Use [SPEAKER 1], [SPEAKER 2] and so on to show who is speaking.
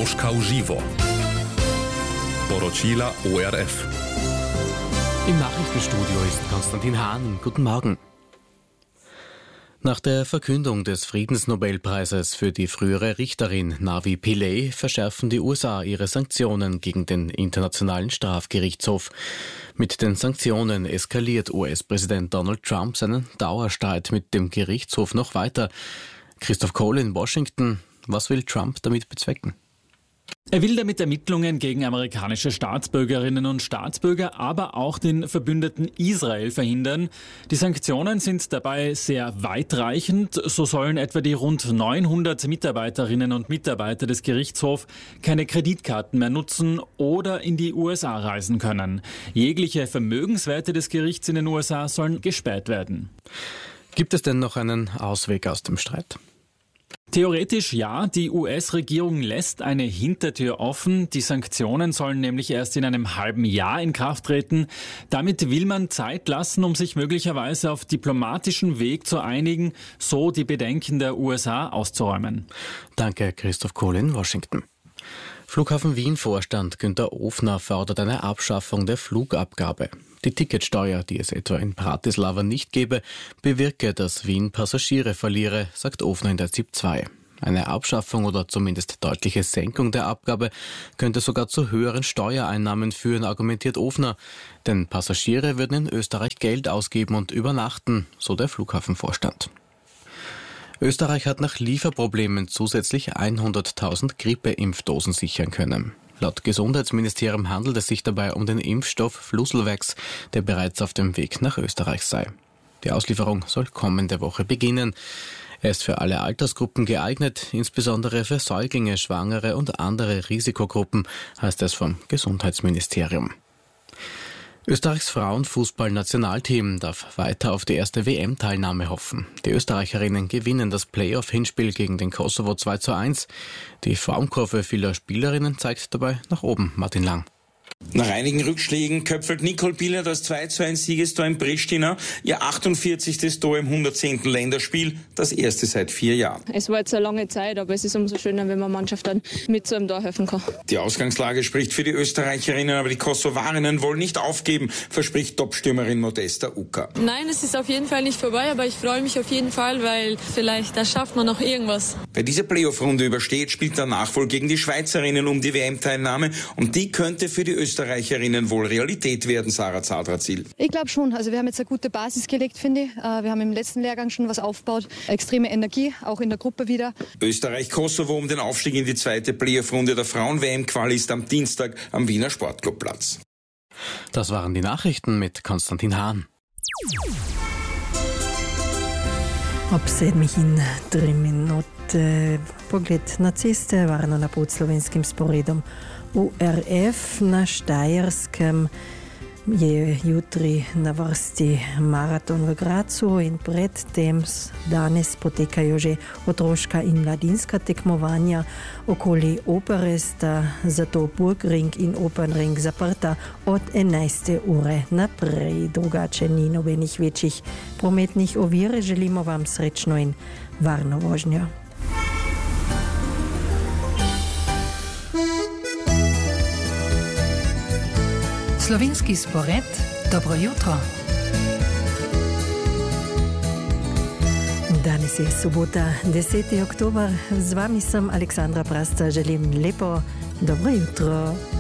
[SPEAKER 1] Troška v živo. Poročila ORF.
[SPEAKER 2] Im Nachrichtenstudio ist Konstantin Hahn. Guten Morgen. Nach der Verkündung des Friedensnobelpreises für die frühere Richterin Navi Pillay verschärfen die USA ihre Sanktionen gegen den Internationalen Strafgerichtshof. Mit den Sanktionen eskaliert US-Präsident Donald Trump seinen Dauerstreit mit dem Gerichtshof noch weiter. Christoph Kohl in Washington. Was will Trump damit bezwecken?
[SPEAKER 3] Er will damit Ermittlungen gegen amerikanische Staatsbürgerinnen und Staatsbürger, aber auch den Verbündeten Israel verhindern. Die Sanktionen sind dabei sehr weitreichend. So sollen etwa die rund 900 Mitarbeiterinnen und Mitarbeiter des Gerichtshofs keine Kreditkarten mehr nutzen oder in die USA reisen können. Jegliche Vermögenswerte des Gerichts in den USA sollen gesperrt werden.
[SPEAKER 2] Gibt es denn noch einen Ausweg aus dem Streit?
[SPEAKER 3] Theoretisch ja, die US-Regierung lässt eine Hintertür offen. Die Sanktionen sollen nämlich erst in einem halben Jahr in Kraft treten. Damit will man Zeit lassen, um sich möglicherweise auf diplomatischem Weg zu einigen, so die Bedenken der USA auszuräumen.
[SPEAKER 2] Danke, Christoph Kohl in Washington. Flughafen Wien-Vorstand Günter Ofner fordert eine Abschaffung der Flugabgabe. Die Ticketsteuer, die es etwa in Bratislava nicht gäbe, bewirke, dass Wien Passagiere verliere, sagt Ofner in der ZIP 2. Eine Abschaffung oder zumindest deutliche Senkung der Abgabe könnte sogar zu höheren Steuereinnahmen führen, argumentiert Ofner. Denn Passagiere würden in Österreich Geld ausgeben und übernachten, so der Flughafenvorstand. Österreich hat nach Lieferproblemen zusätzlich 100.000 Grippeimpfdosen sichern können. Laut Gesundheitsministerium handelt es sich dabei um den Impfstoff Fluselvax, der bereits auf dem Weg nach Österreich sei. Die Auslieferung soll kommende Woche beginnen. Er ist für alle Altersgruppen geeignet, insbesondere für Säuglinge, Schwangere und andere Risikogruppen, heißt es vom Gesundheitsministerium. Österreichs Frauenfußball-Nationalteam darf weiter auf die erste WM-Teilnahme hoffen. Die Österreicherinnen gewinnen das Playoff-Hinspiel gegen den Kosovo 2:1. Die Formkurve vieler Spielerinnen zeigt dabei nach oben. Martin Lang.
[SPEAKER 4] Nach einigen Rückschlägen köpfelt Nicole Biller das 2:1 Siegestor in Pristina, ihr 48. Tor im 110. Länderspiel, das erste seit 4 Jahren.
[SPEAKER 5] Es war jetzt eine lange Zeit, aber es ist umso schöner, wenn man Mannschaft dann mit so einem Tor helfen kann.
[SPEAKER 4] Die Ausgangslage spricht für die Österreicherinnen, aber die Kosovarinnen wollen nicht aufgeben, verspricht Topstürmerin Modesta Uka.
[SPEAKER 5] Nein, es ist auf jeden Fall nicht vorbei, aber ich freue mich auf jeden Fall, weil vielleicht da schafft man noch irgendwas.
[SPEAKER 4] Wer diese Playoff-Runde übersteht, spielt danach wohl gegen die Schweizerinnen um die WM-Teilnahme und die könnte für die Österreicherinnen wohl Realität werden, Sarah Zadrazil.
[SPEAKER 6] Ich glaube schon. Also wir haben jetzt eine gute Basis gelegt, finde ich. Wir haben im letzten Lehrgang schon was aufgebaut. Extreme Energie, auch in der Gruppe wieder.
[SPEAKER 4] Österreich-Kosovo um den Aufstieg in die zweite Playoff-Runde der Frauen-WM-Quali ist am Dienstag am Wiener Sportclubplatz.
[SPEAKER 2] Das waren die Nachrichten mit Konstantin Hahn.
[SPEAKER 7] Ob 7 minute pogled na ceste, varno na pod slovenskim sporedom URF na Štajerskem je jutri na vrsti maraton v Gracu in predtem danes potekajo že otroška in mladinska tekmovanja. Okoli opere sta zato Burgring in Opernring zaprta od 11. ure naprej. Drugače ni nobenih večjih prometnih ovir. Želimo vam srečno in varno vožnjo.
[SPEAKER 8] Slovenski spored, dobro jutro.
[SPEAKER 7] Danes je sobota, 10. oktober. Z vami sem Aleksandra Prasta. Želim lepo dobro jutro.